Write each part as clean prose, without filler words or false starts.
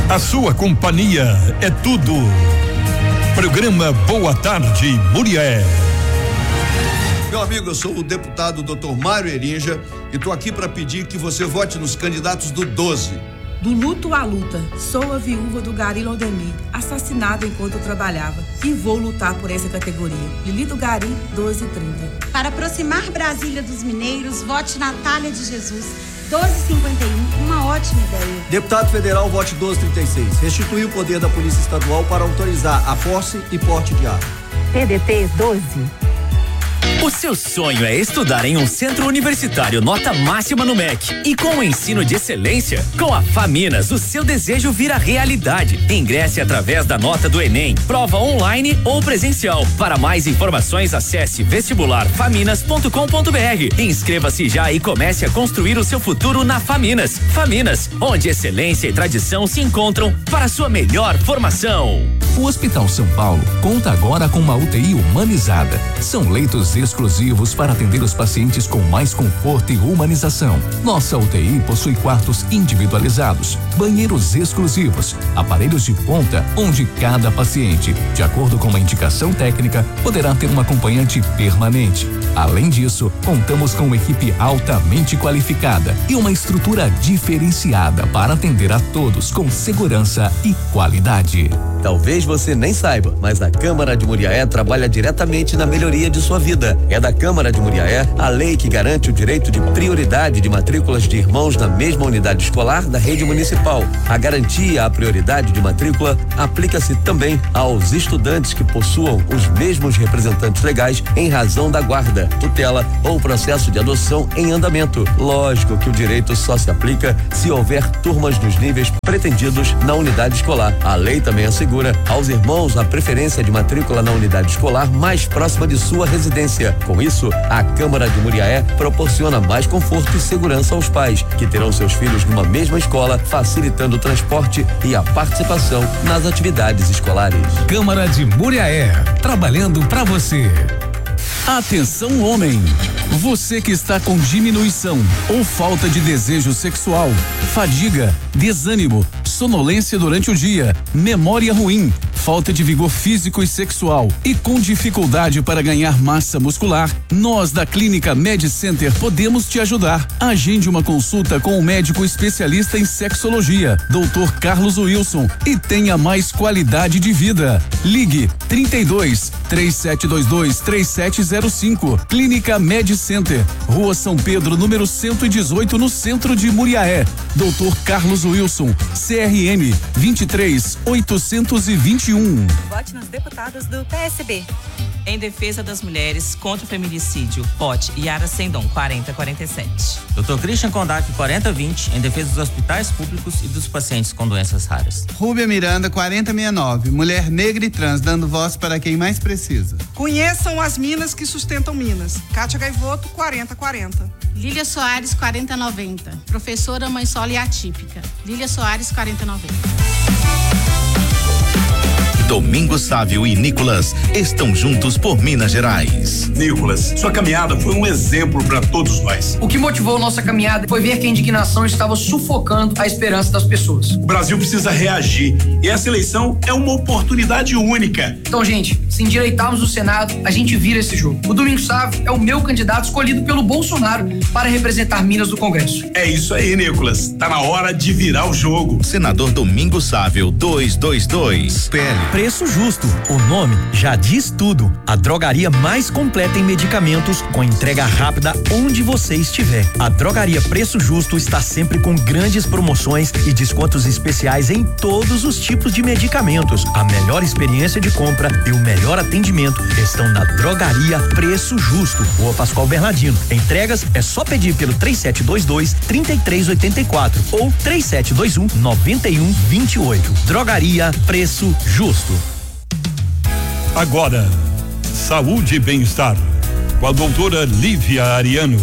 A sua companhia é tudo. Programa Boa Tarde, Murié. Meu amigo, eu sou o deputado Dr. Mário Erinja e estou aqui para pedir que você vote nos candidatos do 12. Do luto à luta, sou a viúva do Gari Lodemir, assassinado enquanto eu trabalhava, e vou lutar por essa categoria. Lili do Gari, 1230. Para aproximar Brasília dos mineiros, vote Natália de Jesus, 1251, uma ótima ideia. Deputado federal, vote 1236. Restituir o poder da Polícia Estadual para autorizar a posse e porte de arma. PDT 12. O seu sonho é estudar em um centro universitário nota máxima no MEC e com o ensino de excelência? Com a Faminas, o seu desejo vira realidade. Ingresse através da nota do Enem, prova online ou presencial. Para mais informações, acesse vestibularfaminas.com.br. Inscreva-se já e comece a construir o seu futuro na Faminas. Faminas, onde excelência e tradição se encontram para sua melhor formação. O Hospital São Paulo conta agora com uma UTI humanizada. São leitos exclusivos para atender os pacientes com mais conforto e humanização. Nossa UTI possui quartos individualizados, banheiros exclusivos, aparelhos de ponta, onde cada paciente, de acordo com uma indicação técnica, poderá ter um acompanhante permanente. Além disso, contamos com uma equipe altamente qualificada e uma estrutura diferenciada para atender a todos com segurança e qualidade. Talvez você nem saiba, mas a Câmara de Muriaé trabalha diretamente na melhoria de sua vida. É da Câmara de Muriaé a lei que garante o direito de prioridade de matrículas de irmãos da mesma unidade escolar da rede municipal. A garantia à prioridade de matrícula aplica-se também aos estudantes que possuam os mesmos representantes legais em razão da guarda, tutela ou processo de adoção em andamento. Lógico que o direito só se aplica se houver turmas nos níveis pretendidos na unidade escolar. A lei também assegura aos irmãos a preferência de matrícula na unidade escolar mais próxima de sua residência. Com isso, a Câmara de Muriaé proporciona mais conforto e segurança aos pais, que terão seus filhos numa mesma escola, facilitando o transporte e a participação nas atividades escolares. Câmara de Muriaé, trabalhando para você. Atenção, homem! Você que está com diminuição ou falta de desejo sexual, fadiga, desânimo, sonolência durante o dia, memória ruim, falta de vigor físico e sexual e com dificuldade para ganhar massa muscular, nós da Clínica Med Center podemos te ajudar. Agende uma consulta com o médico especialista em sexologia, Dr. Carlos Wilson, e tenha mais qualidade de vida. Ligue 32 3722 3705. Clínica Med Center, Rua São Pedro, número 118, no centro de Muriaé. Dr. Carlos Wilson, CRM 23821. Vote nos deputados do PSB. Em defesa das mulheres contra o feminicídio, vote Yara Sendon, 4047. Dr. Christian Kondak, 4020, em defesa dos hospitais públicos e dos pacientes com doenças raras. Rúbia Miranda, 4069, mulher negra e trans, dando voz para quem mais precisa. Conheçam as minas que sustentam Minas. Kátia Gaivoto, 4040. Lília Soares, 4090, professora mãe solo e atípica. Lília Soares, 4090. Domingos Sávio e Nicolas estão juntos por Minas Gerais. Nicolas, sua caminhada foi um exemplo para todos nós. O que motivou nossa caminhada foi ver que a indignação estava sufocando a esperança das pessoas. O Brasil precisa reagir e essa eleição é uma oportunidade única. Então, gente, se endireitarmos o Senado, a gente vira esse jogo. O Domingos Sávio é o meu candidato escolhido pelo Bolsonaro para representar Minas no Congresso. É isso aí, Nicolas. Tá na hora de virar o jogo. Senador Domingos Sávio, 222. PL. Preço Justo. O nome já diz tudo. A drogaria mais completa em medicamentos, com entrega rápida onde você estiver. A drogaria Preço Justo está sempre com grandes promoções e descontos especiais em todos os tipos de medicamentos. A melhor experiência de compra e o melhor atendimento estão na drogaria Preço Justo, Rua Pascoal Bernardino. Entregas é só pedir pelo 3722-3384 ou 3721-9128. Drogaria Preço Justo. Agora, saúde e bem-estar, com a doutora Lívia Ariano.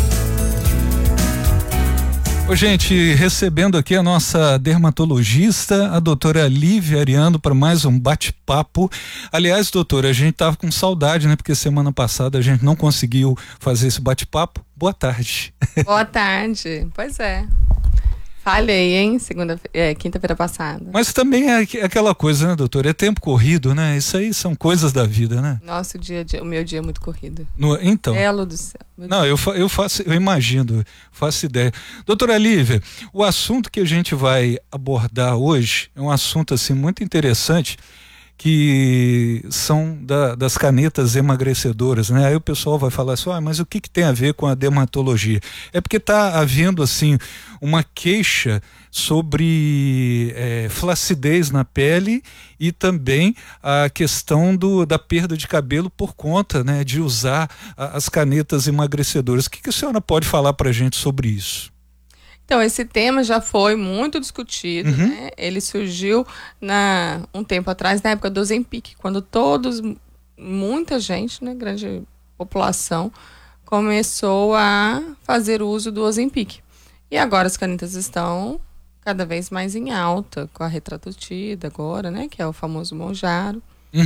Ô, gente, recebendo aqui a nossa dermatologista, a doutora Lívia Ariano, para mais um bate-papo. Aliás, doutora, a gente tava com saudade, né? Porque semana passada a gente não conseguiu fazer esse bate-papo. Boa tarde. Boa tarde, pois é. Falhei, hein? Quinta-feira passada. Mas também é aquela coisa, né, doutor? É tempo corrido, né? Isso aí são coisas da vida, né? Nossa, o meu dia é muito corrido. Então. Belo do céu. Não, eu imagino, faço ideia. Doutora Lívia, o assunto que a gente vai abordar hoje é um assunto assim muito interessante, que são das canetas emagrecedoras, né? Aí o pessoal vai falar assim, mas o que tem a ver com a dermatologia? É porque está havendo assim uma queixa sobre flacidez na pele e também a questão da perda de cabelo por conta, né, de usar as canetas emagrecedoras. O que a senhora pode falar para a gente sobre isso? Então, esse tema já foi muito discutido, né? Ele surgiu um tempo atrás, na época do Ozempic, quando muita gente, né, grande população, começou a fazer uso do Ozempic. E agora as canetas estão cada vez mais em alta, com a retratutida agora, né, que é o famoso Mounjaro.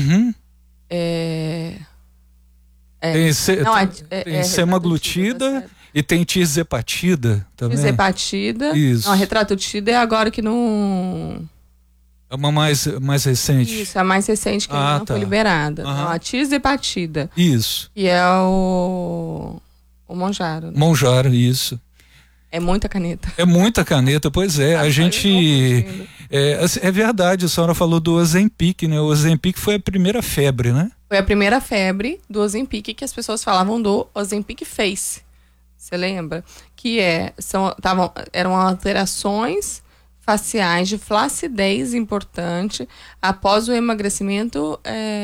Tem semaglutida e tem tirzepatida também. Tirzepatida. Isso. Não, a retratutida é agora que não... É uma mais recente. Isso, é a mais recente que não foi liberada. Então, a tirzepatida. Isso. E é o Mounjaro. Né? Mounjaro, isso. É muita caneta. É muita caneta, pois é. A gente... É verdade, a senhora falou do Ozempic, né? O Ozempic foi a primeira febre, né? Foi a primeira febre do Ozempic, que as pessoas falavam do Ozempic Face. Você lembra? Que eram alterações faciais de flacidez importante após o emagrecimento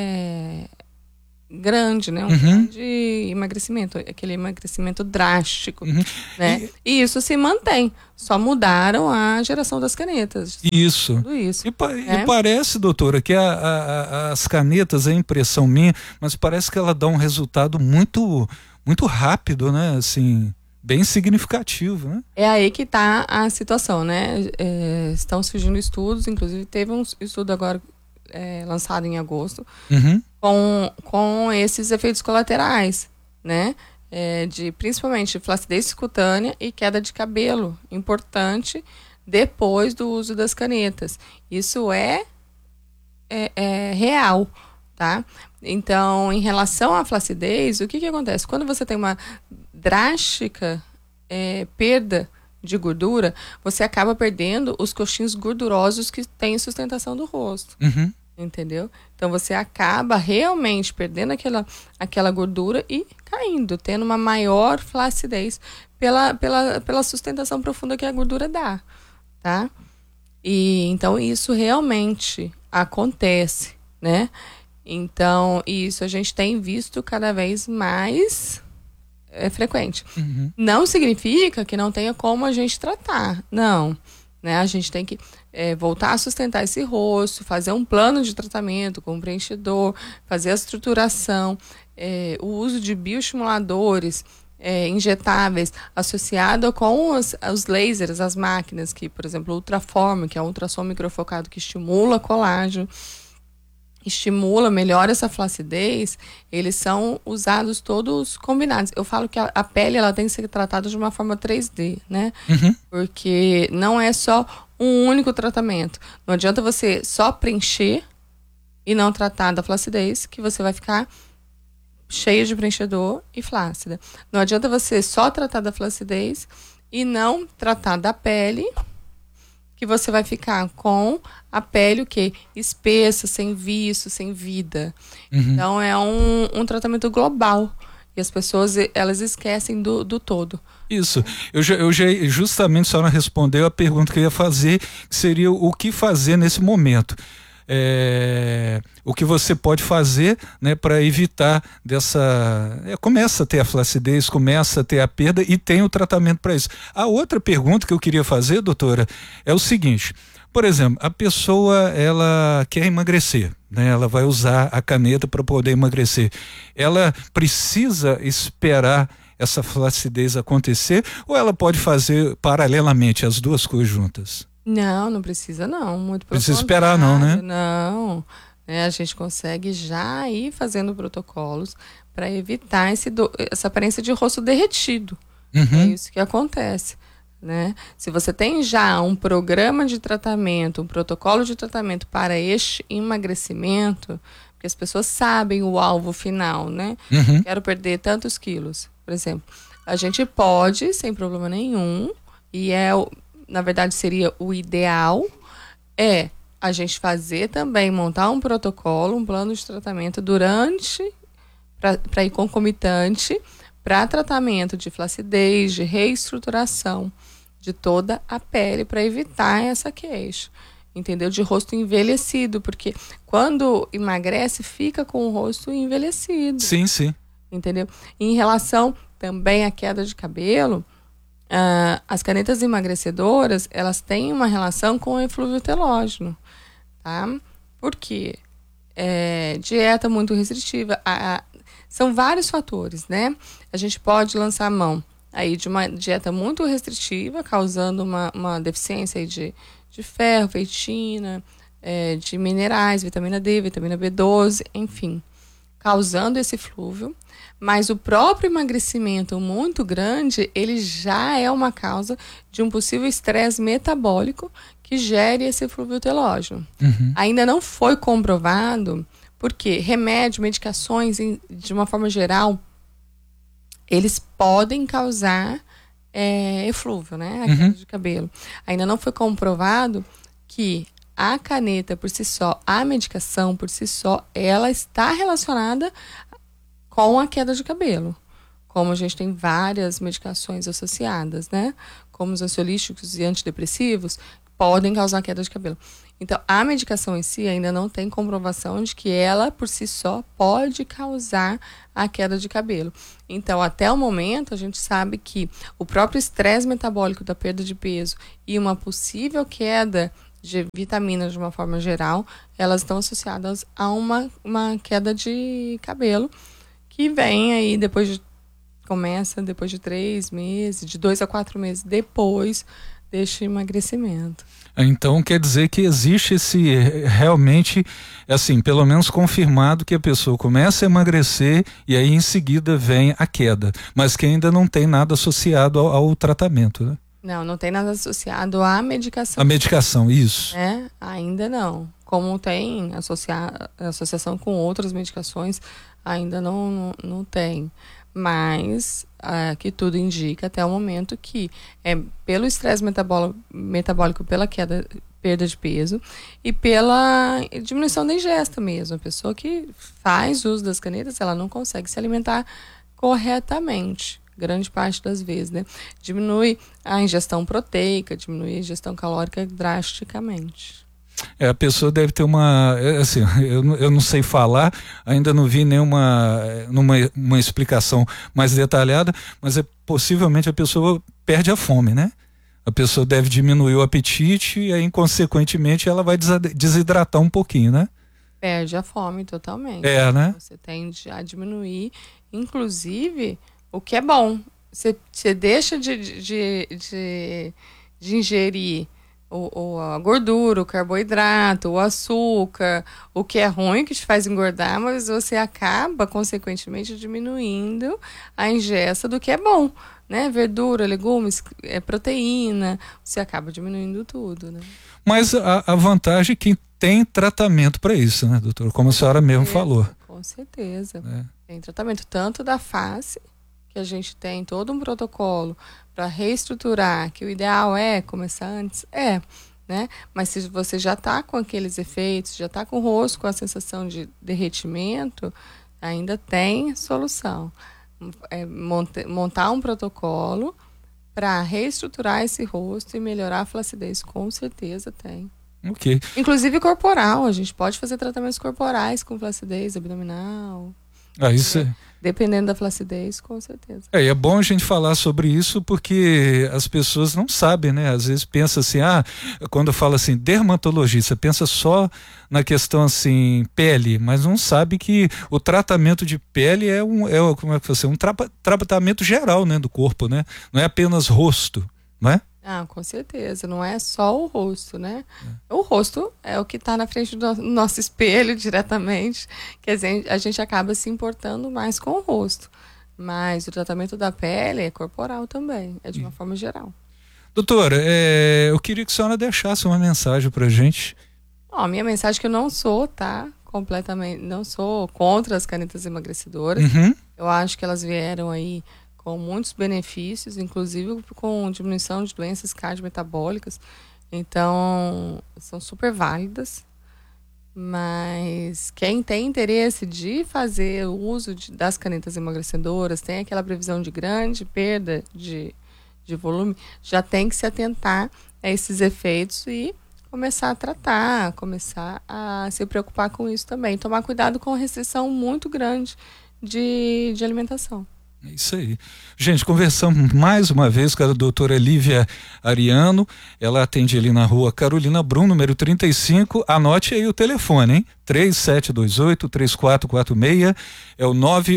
grande, né? Um grande emagrecimento, aquele emagrecimento drástico, né? E isso se mantém, só mudaram a geração das canetas. Isso. Tudo isso. E parece, doutora, que as canetas, a impressão minha, mas parece que ela dá um resultado muito, muito rápido, né? Assim, bem significativo, né? É aí que está a situação, né? Estão surgindo estudos, inclusive teve um estudo agora lançado em agosto, com esses efeitos colaterais, né? Principalmente flacidez cutânea e queda de cabelo, importante depois do uso das canetas. Isso é real, tá? Então, em relação à flacidez, o que acontece? Quando você tem uma drástica perda de gordura, você acaba perdendo os coxinhos gordurosos que têm sustentação do rosto. Entendeu? Então você acaba realmente perdendo aquela gordura e caindo, tendo uma maior flacidez pela sustentação profunda que a gordura dá, tá? E então isso realmente acontece, né? Então isso a gente tem visto cada vez mais frequente. Não significa que não tenha como a gente tratar, não. Né? A gente tem que voltar a sustentar esse rosto, fazer um plano de tratamento com um preenchedor, fazer a estruturação, o uso de bioestimuladores injetáveis associado com os lasers, as máquinas que, por exemplo, o Ultraform, que é um ultrassom microfocado que estimula colágeno, melhora essa flacidez, eles são usados todos combinados. Eu falo que a pele ela tem que ser tratada de uma forma 3D, né? Porque não é só um único tratamento. Não adianta você só preencher e não tratar da flacidez, que você vai ficar cheia de preenchedor e flácida. Não adianta você só tratar da flacidez e não tratar da pele, que você vai ficar com a pele o quê? Espessa, sem viço, sem vida. Então é um tratamento global. E as pessoas, elas esquecem do todo. Isso. Eu já justamente a senhora respondeu a pergunta que eu ia fazer, que seria o que fazer nesse momento. O que você pode fazer, né, para evitar começa a ter a flacidez, começa a ter a perda e tem o tratamento para isso. A outra pergunta que eu queria fazer, doutora, é o seguinte: por exemplo, a pessoa ela quer emagrecer, né? Ela vai usar a caneta para poder emagrecer. Ela precisa esperar essa flacidez acontecer ou ela pode fazer paralelamente as duas coisas juntas? Não precisa não, muito pelo precisa esperar não, né? Não, a gente consegue já ir fazendo protocolos para evitar essa aparência de rosto derretido. É isso que acontece, né? Se você tem já um programa de tratamento, um protocolo de tratamento para este emagrecimento, porque as pessoas sabem o alvo final, né? Quero perder tantos quilos, por exemplo. A gente pode, sem problema nenhum, e na verdade seria o ideal, a gente fazer também, montar um protocolo, um plano de tratamento para ir concomitante, para tratamento de flacidez, de reestruturação de toda a pele, para evitar essa queixa, entendeu? De rosto envelhecido, porque quando emagrece, fica com o rosto envelhecido. Sim, sim. Entendeu? Em relação também à queda de cabelo, as canetas emagrecedoras, elas têm uma relação com o eflúvio telógeno, tá? Por quê? Dieta muito restritiva, são vários fatores, né? A gente pode lançar mão aí de uma dieta muito restritiva, causando uma deficiência aí de ferro, feitina, de minerais, vitamina D, vitamina B12, enfim, causando esse flúvio. Mas o próprio emagrecimento muito grande, ele já é uma causa de um possível estresse metabólico que gere esse flúvio telógeno. Ainda não foi comprovado, porque remédio, medicações, de uma forma geral, eles podem causar eflúvio, né? A queda de cabelo. Ainda não foi comprovado que a caneta por si só, a medicação por si só, ela está relacionada com a queda de cabelo. Como a gente tem várias medicações associadas, né? Como os ansiolíticos e antidepressivos, podem causar queda de cabelo. Então, a medicação em si ainda não tem comprovação de que ela, por si só, pode causar a queda de cabelo. Então, até o momento, a gente sabe que o próprio estresse metabólico da perda de peso e uma possível queda de vitaminas de uma forma geral, elas estão associadas a uma queda de cabelo que vem aí começa depois de 3 meses, de 2 a 4 meses depois deste emagrecimento. Então quer dizer que existe realmente, assim, pelo menos confirmado que a pessoa começa a emagrecer e aí em seguida vem a queda, mas que ainda não tem nada associado ao tratamento, né? Não tem nada associado à medicação. A medicação, isso. Ainda não. Como tem associação com outras medicações, ainda não tem. Mas que tudo indica até o momento que pelo estresse metabólico, pela perda de peso e pela diminuição da ingesta mesmo. A pessoa que faz uso das canetas, ela não consegue se alimentar corretamente, grande parte das vezes, né? Diminui a ingestão proteica, diminui a ingestão calórica drasticamente. A pessoa deve ter assim, eu não sei falar, ainda não vi uma explicação mais detalhada, mas possivelmente a pessoa perde a fome, né? A pessoa deve diminuir o apetite e aí, consequentemente, ela vai desidratar um pouquinho, né? Perde a fome totalmente. Né? Você tende a diminuir, inclusive, o que é bom. Você deixa de ingerir a gordura, o carboidrato, o açúcar, o que é ruim, que te faz engordar, mas você acaba, consequentemente, diminuindo a ingesta do que é bom, né? Verdura, legumes, proteína, você acaba diminuindo tudo, né? Mas a vantagem é que tem tratamento para isso, né, doutor? Como a senhora mesmo falou. Com certeza. Tem tratamento tanto da face, que a gente tem todo um protocolo para reestruturar, que o ideal é começar antes, né? Mas se você já está com aqueles efeitos, já está com o rosto com a sensação de derretimento, ainda tem solução. Montar um protocolo para reestruturar esse rosto e melhorar a flacidez, com certeza tem. Ok. Inclusive corporal, a gente pode fazer tratamentos corporais com flacidez abdominal. Isso Dependendo da flacidez, com certeza. É bom a gente falar sobre isso porque as pessoas não sabem, né? Às vezes pensa assim, quando fala assim, dermatologista, pensa só na questão assim, pele, mas não sabe que o tratamento de pele como é que você, um tratamento geral, né, do corpo, né? Não é apenas rosto, não é? Com certeza, não é só o rosto, né? O rosto é o que está na frente do nosso espelho diretamente, quer dizer, a gente acaba se importando mais com o rosto, mas o tratamento da pele é corporal também, é de uma forma geral. Doutora, eu queria que a senhora deixasse uma mensagem pra gente. Minha mensagem é que eu não sou, completamente, não sou contra as canetas emagrecedoras. Eu acho que elas vieram aí com muitos benefícios, inclusive com diminuição de doenças cardiometabólicas. Então, são super válidas. Mas quem tem interesse de fazer o uso das canetas emagrecedoras, tem aquela previsão de grande perda de volume, já tem que se atentar a esses efeitos e começar a tratar, começar a se preocupar com isso também. Tomar cuidado com a restrição muito grande de alimentação. É isso aí. Gente, conversamos mais uma vez com a doutora Lívia Ariano. Ela atende ali na rua Carolina Brum, número 35. Anote aí o telefone, hein? 3728-3446. É o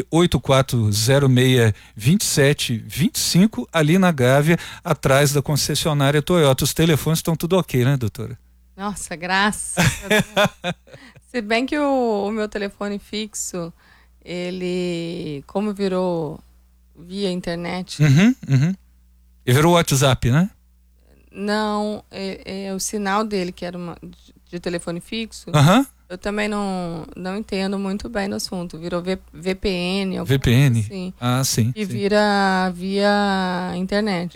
98406-2725, ali na Gávea, atrás da concessionária Toyota. Os telefones estão tudo ok, né, doutora? Nossa, graças a Deus. Se bem que o meu telefone fixo, ele, como virou via internet. E virou WhatsApp, né? Não, é o sinal dele, que era de telefone fixo. Eu também não entendo muito bem no assunto. Virou VPN. VPN? Assim, sim. E vira via internet.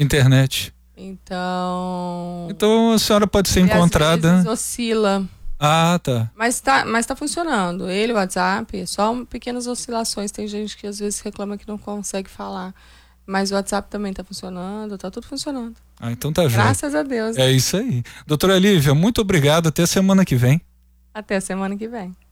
Então a senhora pode ser encontrada. Às vezes oscila. Tá. Mas tá funcionando. Ele, o WhatsApp, só pequenas oscilações. Tem gente que às vezes reclama que não consegue falar. Mas o WhatsApp também tá funcionando, tá tudo funcionando. Então tá jóia. Graças a Deus. É isso aí. Doutora Lívia, muito obrigado. Até semana que vem. Até semana que vem.